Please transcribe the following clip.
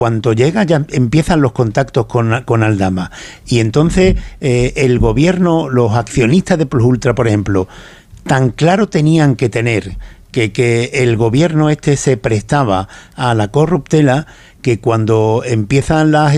cuando llega ya empiezan los contactos con Aldama. Y entonces el gobierno, los accionistas de Plus Ultra, por ejemplo, tan claro tenían que tener que el gobierno se prestaba a la corruptela, que cuando empiezan las